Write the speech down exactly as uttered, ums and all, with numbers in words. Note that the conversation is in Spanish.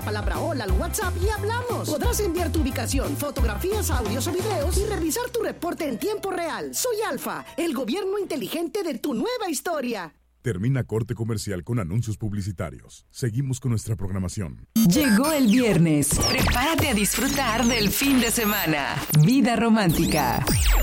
palabra hola al WhatsApp y hablamos. Podrás enviar tu ubicación, fotografías, audios o videos y revisar tu reporte en tiempo real. Soy Alfa, el gobierno inteligente de tu nueva historia. Termina corte comercial con anuncios publicitarios. Seguimos con nuestra programación. Llegó el viernes. Prepárate a disfrutar del fin de semana. Vida romántica.